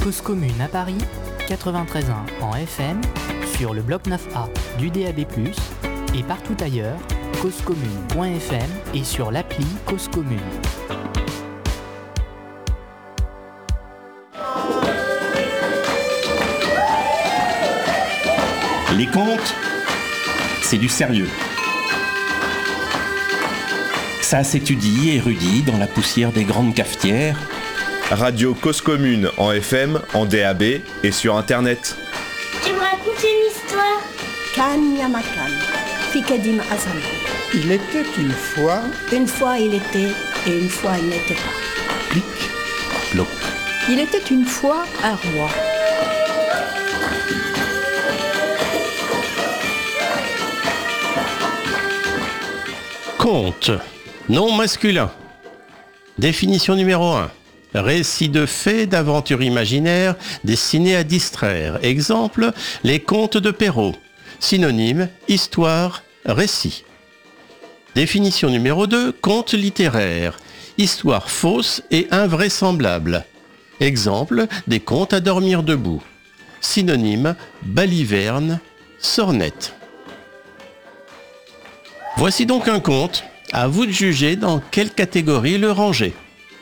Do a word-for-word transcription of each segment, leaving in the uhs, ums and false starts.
Cause commune à Paris, quatre-vingt-treize virgule un en F M, sur le bloc neuf A du D A B plus, et partout ailleurs, causecommune point f m et sur l'appli Cause commune. Les contes, c'est du sérieux. Ça s'étudie et érudit dans la poussière des grandes cafetières. Radio Cause commune en F M, en D A B et sur Internet. Tu me racontes une histoire? Kan Yamakan, Fikadim Azam. Il était une fois... Une fois il était et une fois il n'était pas. Plic, ploc. Il était une fois un roi. Conte, nom masculin. Définition numéro un. Récit de faits, d'aventures imaginaires destinés à distraire. Exemple, les contes de Perrault. Synonyme, histoire, récit. Définition numéro deux. Conte littéraire. Histoire fausse et invraisemblable. Exemple, des contes à dormir debout. Synonyme, baliverne, sornette. Voici donc un conte. À vous de juger dans quelle catégorie le ranger.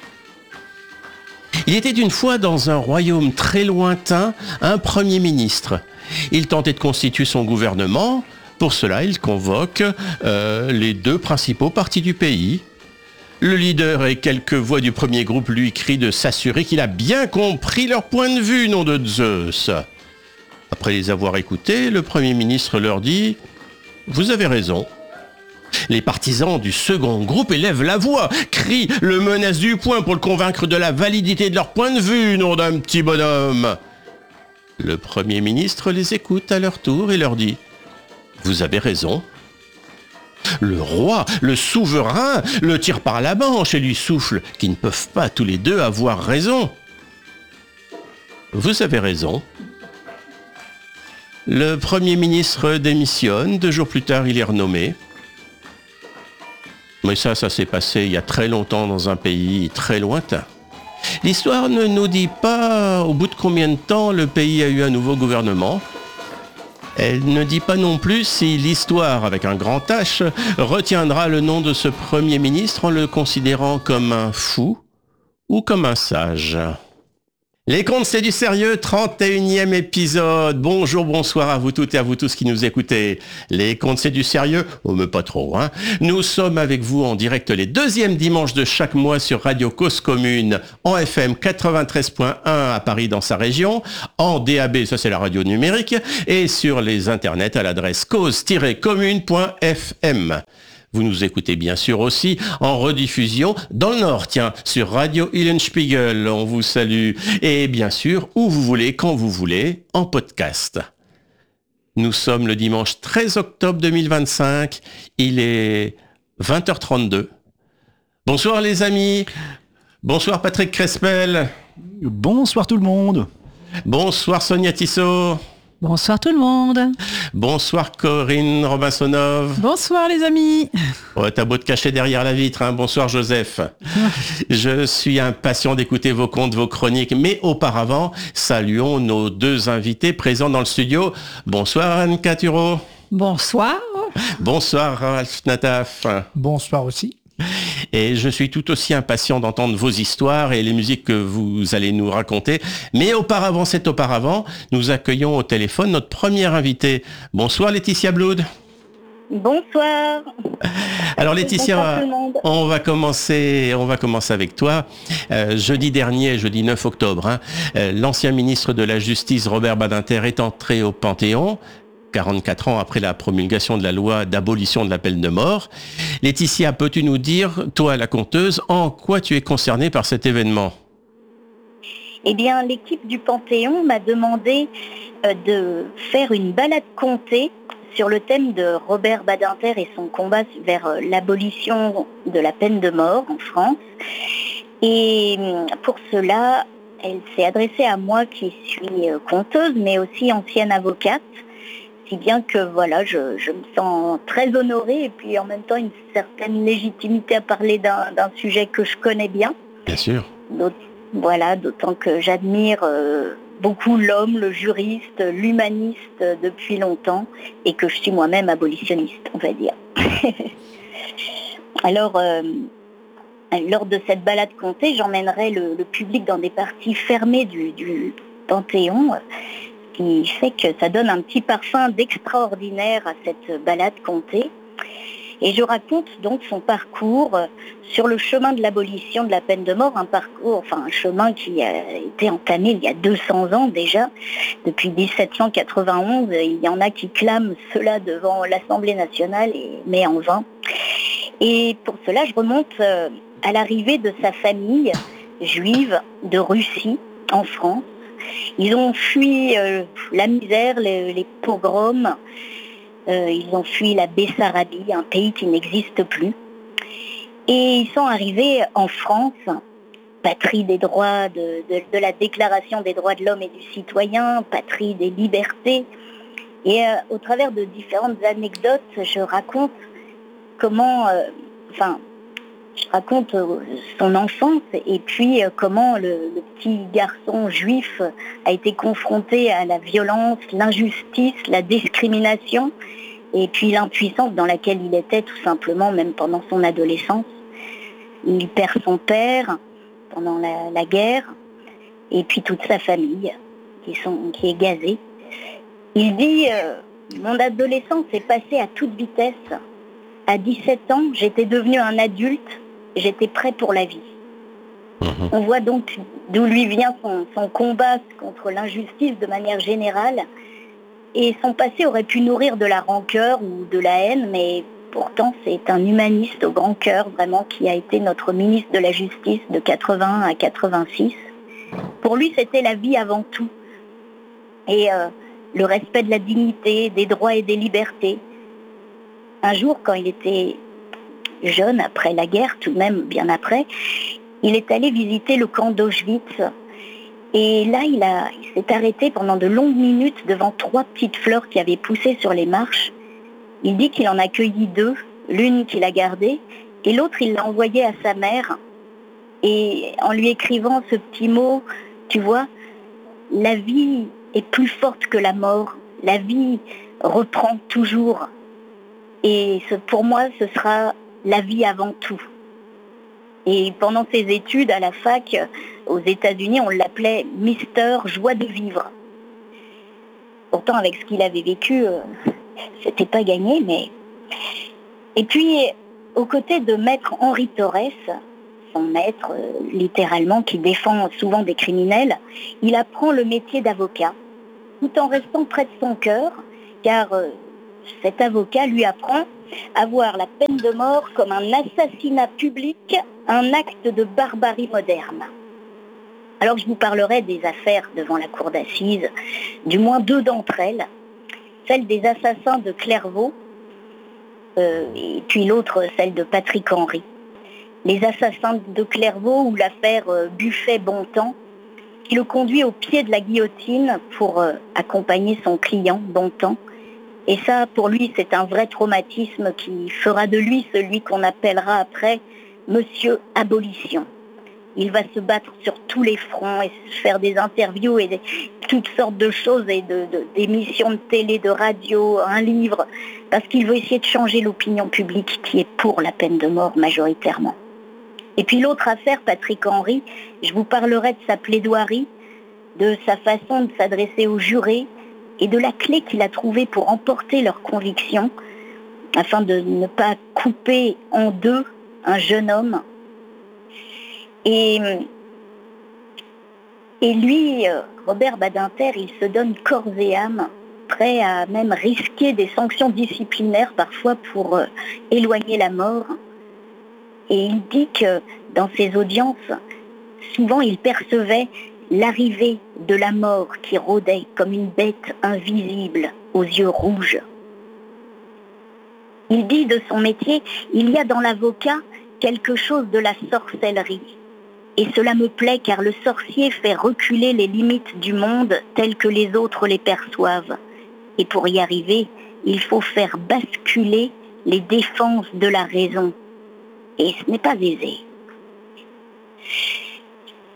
Il était une fois dans un royaume très lointain un premier ministre. Il tentait de constituer son gouvernement. Pour cela, il convoque euh, les deux principaux partis du pays. Le leader et quelques voix du premier groupe lui crient de s'assurer qu'il a bien compris leur point de vue, nom de Zeus. Après les avoir écoutés, le premier ministre leur dit « Vous avez raison ». Les partisans du second groupe élèvent la voix, crient, le menacent du poing pour le convaincre de la validité de leur point de vue, nom d'un petit bonhomme. Le Premier ministre les écoute à leur tour et leur dit « Vous avez raison ». Le roi, le souverain, le tire par la manche et lui souffle qu'ils ne peuvent pas tous les deux avoir raison. « Vous avez raison ». Le Premier ministre démissionne, deux jours plus tard il est renommé. Mais ça, ça s'est passé il y a très longtemps dans un pays très lointain. L'histoire ne nous dit pas au bout de combien de temps le pays a eu un nouveau gouvernement. Elle ne dit pas non plus si l'histoire, avec un grand H, retiendra le nom de ce Premier ministre en le considérant comme un fou ou comme un sage. Les contes, c'est du sérieux, trente et unième épisode. Bonjour, bonsoir à vous toutes et à vous tous qui nous écoutez. Les contes, c'est du sérieux, oh, mais pas trop, hein. Nous sommes avec vous en direct les deuxièmes dimanches de chaque mois sur Radio Cause commune, en F M quatre-vingt-treize virgule un à Paris dans sa région, en D A B, ça c'est la radio numérique, et sur les internets à l'adresse cause tiret commune point f m. Vous nous écoutez bien sûr aussi en rediffusion dans le Nord, tiens, sur Radio Eulenspiegel, on vous salue. Et bien sûr, où vous voulez, quand vous voulez, en podcast. Nous sommes le dimanche treize octobre deux mille vingt-cinq, il est vingt heures trente-deux. Bonsoir les amis, bonsoir Patrick Crespel. Bonsoir tout le monde. Bonsoir Sonia Tissot. Bonsoir tout le monde. Bonsoir Corinne Robinsonov. Bonsoir les amis. Oh, t'as beau te cacher derrière la vitre, hein. Bonsoir Joseph. Je suis impatient d'écouter vos contes, vos chroniques, mais auparavant, saluons nos deux invités présents dans le studio. Bonsoir Anne Caturo. Bonsoir. Bonsoir Ralph Nataf. Bonsoir aussi. Et je suis tout aussi impatient d'entendre vos histoires et les musiques que vous allez nous raconter. Mais auparavant, c'est auparavant, nous accueillons au téléphone notre première invitée. Bonsoir Laetitia Blood. Bonsoir. Alors Laetitia, Bonsoir on va commencer, on va commencer avec toi. Euh, jeudi dernier, jeudi neuf octobre, hein, euh, l'ancien ministre de la Justice Robert Badinter est entré au Panthéon. quarante-quatre ans après la promulgation de la loi d'abolition de la peine de mort. Laetitia, peux-tu nous dire, toi la conteuse, en quoi tu es concernée par cet événement ? Eh bien, l'équipe du Panthéon m'a demandé euh, de faire une balade contée sur le thème de Robert Badinter et son combat vers euh, l'abolition de la peine de mort en France. Et pour cela, elle s'est adressée à moi qui suis euh, conteuse, mais aussi ancienne avocate. Si bien que voilà, je, je me sens très honorée et puis en même temps une certaine légitimité à parler d'un, d'un sujet que je connais bien. Bien sûr. Voilà, d'autant que j'admire euh, beaucoup l'homme, le juriste, l'humaniste euh, depuis longtemps et que je suis moi-même abolitionniste, on va dire. Alors, euh, lors de cette balade comptée, j'emmènerai le, le public dans des parties fermées du, du Panthéon, ce qui fait que ça donne un petit parfum d'extraordinaire à cette balade comptée. Et je raconte donc son parcours sur le chemin de l'abolition de la peine de mort, un parcours, enfin un chemin qui a été entamé il y a deux cents ans déjà, depuis dix-sept cent quatre-vingt-onze. Il y en a qui clament cela devant l'Assemblée nationale, mais en vain. Et pour cela, je remonte à l'arrivée de sa famille juive de Russie en France. Ils ont fui euh, la misère, les, les pogroms. Euh, ils ont fui la Bessarabie, un pays qui n'existe plus. Et ils sont arrivés en France, patrie des droits, de, de, de la Déclaration des droits de l'homme et du citoyen, patrie des libertés. Et euh, au travers de différentes anecdotes, je raconte comment, euh, enfin, je raconte euh, son enfance et puis euh, comment le, le petit garçon juif a été confronté à la violence, l'injustice, la discrimination et puis l'impuissance dans laquelle il était tout simplement, même pendant son adolescence. Il perd son père pendant la, la guerre et puis toute sa famille qui, sont, qui est gazée. Il dit euh, « Mon adolescence est passée à toute vitesse. À dix-sept ans, j'étais devenu un adulte. J'étais prêt pour la vie. » Mmh. On voit donc d'où lui vient son, son combat contre l'injustice de manière générale. Et son passé aurait pu nourrir de la rancœur ou de la haine, mais pourtant c'est un humaniste au grand cœur, vraiment, qui a été notre ministre de la Justice de quatre-vingt à quatre-vingt-six. Pour lui, c'était la vie avant tout. Et euh, le respect de la dignité, des droits et des libertés. Un jour, quand il était jeune, après la guerre, tout de même bien après, il est allé visiter le camp d'Auschwitz. Et là, il, a, il s'est arrêté pendant de longues minutes devant trois petites fleurs qui avaient poussé sur les marches. Il dit qu'il en a cueilli deux, l'une qu'il a gardée, et l'autre, il l'a envoyée à sa mère. Et en lui écrivant ce petit mot, tu vois, la vie est plus forte que la mort. La vie reprend toujours. Et ce, pour moi, ce sera la vie avant tout. Et pendant ses études à la fac aux États-Unis, on l'appelait Mister Joie de vivre. Pourtant, avec ce qu'il avait vécu, euh, c'était pas gagné, mais... Et puis, aux côtés de maître Henri Torres, son maître, euh, littéralement, qui défend souvent des criminels, il apprend le métier d'avocat, tout en restant près de son cœur, car euh, cet avocat lui apprend à voir la peine de mort comme un assassinat public, un acte de barbarie moderne. Alors je vous parlerai des affaires devant la cour d'assises, du moins deux d'entre elles, celle des assassins de Clairvaux, euh, et puis l'autre, celle de Patrick Henry. Les assassins de Clairvaux ou l'affaire euh, Buffet-Bontemps, qui le conduit au pied de la guillotine pour euh, accompagner son client, Bontemps. Et ça, pour lui, c'est un vrai traumatisme qui fera de lui celui qu'on appellera après Monsieur Abolition. Il va se battre sur tous les fronts et faire des interviews et des, toutes sortes de choses, et de, de, d'émissions de télé, de radio, un livre, parce qu'il veut essayer de changer l'opinion publique qui est pour la peine de mort majoritairement. Et puis l'autre affaire, Patrick Henry, je vous parlerai de sa plaidoirie, de sa façon de s'adresser aux jurés, et de la clé qu'il a trouvée pour emporter leurs convictions, afin de ne pas couper en deux un jeune homme. Et, et lui, Robert Badinter, il se donne corps et âme, prêt à même risquer des sanctions disciplinaires parfois pour euh, éloigner la mort. Et il dit que dans ses audiences, souvent il percevait l'arrivée de la mort qui rôdait comme une bête invisible aux yeux rouges. Il dit de son métier, il y a dans l'avocat quelque chose de la sorcellerie. Et cela me plaît car le sorcier fait reculer les limites du monde telles que les autres les perçoivent. Et pour y arriver, il faut faire basculer les défenses de la raison. Et ce n'est pas aisé.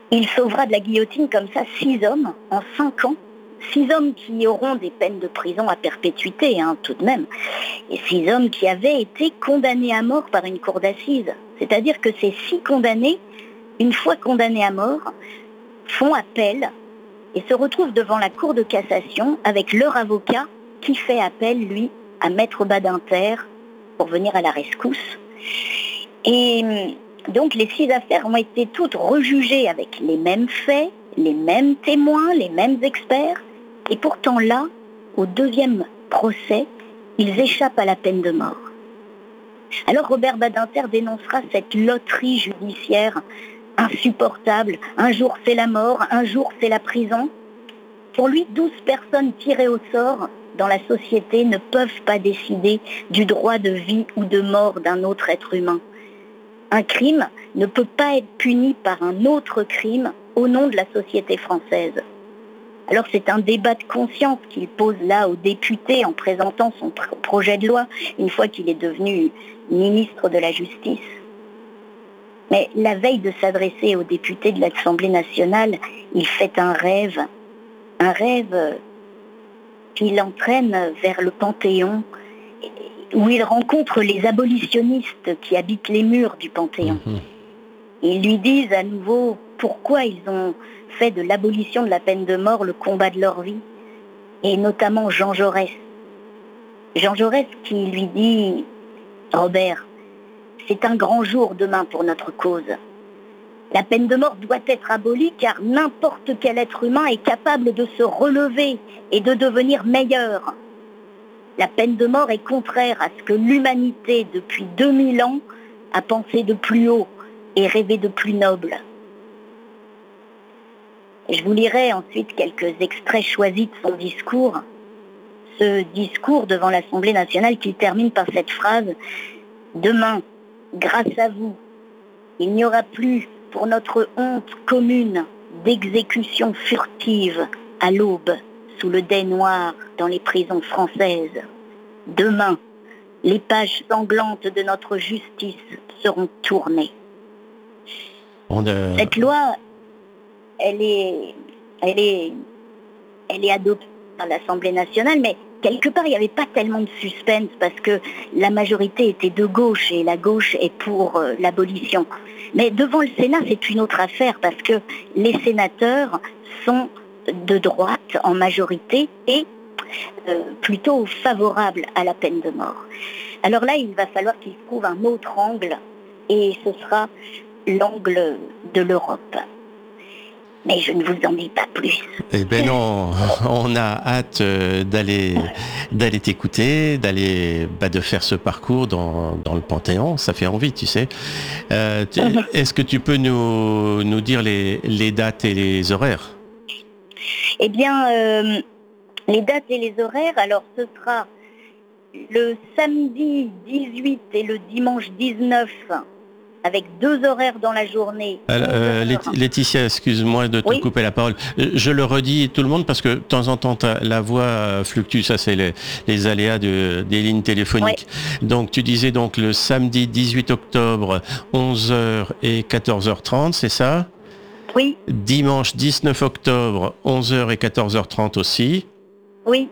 Il sauvera de la guillotine comme ça six hommes en cinq ans. Six hommes qui auront des peines de prison à perpétuité, hein, tout de même. Et six hommes qui avaient été condamnés à mort par une cour d'assises. C'est-à-dire que ces six condamnés, une fois condamnés à mort, font appel et se retrouvent devant la cour de cassation avec leur avocat qui fait appel, lui, à Maître Badinter pour venir à la rescousse. Et donc les six affaires ont été toutes rejugées avec les mêmes faits, les mêmes témoins, les mêmes experts. Et pourtant là, au deuxième procès, ils échappent à la peine de mort. Alors Robert Badinter dénoncera cette loterie judiciaire insupportable. Un jour c'est la mort, un jour c'est la prison. Pour lui, douze personnes tirées au sort dans la société ne peuvent pas décider du droit de vie ou de mort d'un autre être humain. Un crime ne peut pas être puni par un autre crime au nom de la société française. Alors c'est un débat de conscience qu'il pose là aux députés en présentant son pr- projet de loi une fois qu'il est devenu ministre de la Justice. Mais la veille de s'adresser aux députés de l'Assemblée nationale, il fait un rêve, un rêve qui l'entraîne vers le Panthéon, où il rencontre les abolitionnistes qui habitent les murs du Panthéon. Mmh. Ils lui disent à nouveau pourquoi ils ont fait de l'abolition de la peine de mort le combat de leur vie, et notamment Jean Jaurès. Jean Jaurès qui lui dit « Robert, c'est un grand jour demain pour notre cause. La peine de mort doit être abolie car n'importe quel être humain est capable de se relever et de devenir meilleur. La peine de mort est contraire à ce que l'humanité, depuis deux mille ans, a pensé de plus haut et rêvé de plus noble. » Je vous lirai ensuite quelques extraits choisis de son discours. Ce discours devant l'Assemblée nationale qui termine par cette phrase « Demain, grâce à vous, il n'y aura plus pour notre honte commune d'exécution furtive à l'aube sous le dais noir dans les prisons françaises. Demain, les pages sanglantes de notre justice seront tournées. » On a... Cette loi, elle est, elle est, elle est adoptée par l'Assemblée nationale, mais quelque part, il n'y avait pas tellement de suspense parce que la majorité était de gauche et la gauche est pour euh, l'abolition. Mais devant le Sénat, c'est une autre affaire parce que les sénateurs sont de droite en majorité et euh, plutôt favorables à la peine de mort. Alors là, il va falloir qu'ils trouvent un autre angle et ce sera l'angle de l'Europe. Mais je ne vous en dis pas plus. Eh ben non, on a hâte d'aller d'aller t'écouter, d'aller bah, de faire ce parcours dans, dans le Panthéon. Ça fait envie, tu sais. Euh, tu, est-ce que tu peux nous, nous dire les, les dates et les horaires ? Eh bien, euh, les dates et les horaires, alors ce sera le samedi dix-huit et le dimanche dix-neuf, avec deux horaires dans la journée. Alors, euh, Laetitia, excuse-moi de te oui. couper la parole. Je le redis tout le monde parce que de temps en temps ta, la voix fluctue, ça c'est les, les aléas de, des lignes téléphoniques. Oui. Donc tu disais donc le samedi dix-huit octobre, onze heures et quatorze heures trente, c'est ça ? Oui. Dimanche dix-neuf octobre, onze heures et quatorze heures trente aussi. Oui.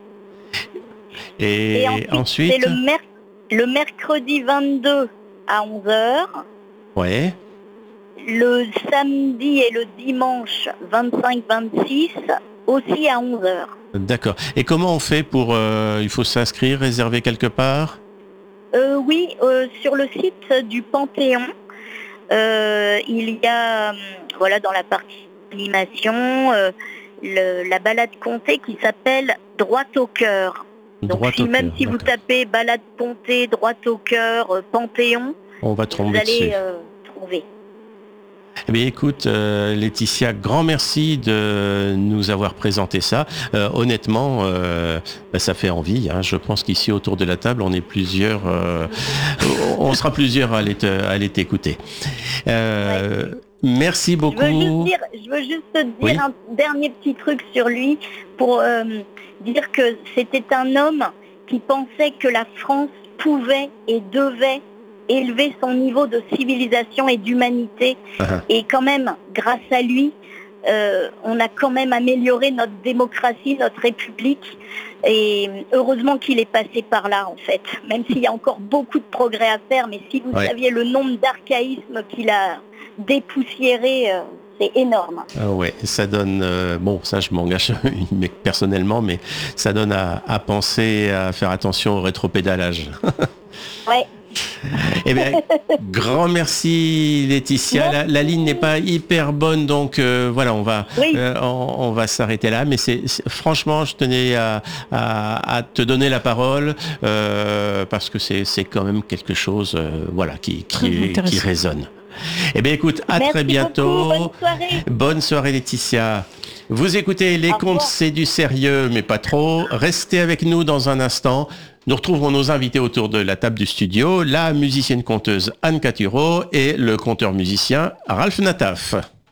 Et, et ensuite, ensuite c'est le, mer- le mercredi vingt-deux à onze heures. Ouais. Le samedi et le dimanche vingt-cinq vingt-six aussi à onze heures. D'accord. Et comment on fait pour... Euh, il faut s'inscrire, réserver quelque part ? euh, Oui, euh, sur le site du Panthéon, euh, il y a, euh, voilà, dans la partie animation, euh, le, la balade comptée qui s'appelle Droit au cœur. Donc droit si, au même cœur, si vous tapez balade comptée, Droit au cœur, euh, Panthéon, on va tomber vous allez dessus. Euh, trouver. Eh bien, écoute, euh, Laetitia, grand merci de nous avoir présenté ça. Euh, honnêtement, euh, bah, ça fait envie. Hein. Je pense qu'ici, autour de la table, on est plusieurs. Euh, on sera plusieurs à aller, te, à aller t'écouter. Euh, ouais. Merci beaucoup. Je veux juste dire, je veux juste dire oui. un dernier petit truc sur lui pour euh, dire que c'était un homme qui pensait que la France pouvait et devait élever son niveau de civilisation et d'humanité. Uh-huh. Et quand même, grâce à lui, euh, on a quand même amélioré notre démocratie, notre République. Et heureusement qu'il est passé par là, en fait. Même s'il y a encore beaucoup de progrès à faire, mais si vous ouais. saviez le nombre d'archaïsmes qu'il a dépoussiéré, euh, c'est énorme. Ah ouais, ça donne... Euh, bon, ça, je m'engage personnellement, mais ça donne à, à penser, à faire attention au rétropédalage. Ouais. Eh bien, grand merci Laetitia. La, la ligne n'est pas hyper bonne, donc euh, voilà, on va, oui. euh, on, on va s'arrêter là. Mais c'est, c'est franchement, je tenais à, à, à te donner la parole euh, parce que c'est, c'est quand même quelque chose, euh, voilà, qui, qui, qui résonne. Eh bien, écoute, à merci très bientôt. Beaucoup, bonne soirée. Bonne soirée Laetitia. Vous écoutez Les Contes, c'est du sérieux, mais pas trop. Restez avec nous dans un instant. Nous retrouverons nos invités autour de la table du studio, la musicienne conteuse Anne Caturo et le conteur musicien Ralph Nataf.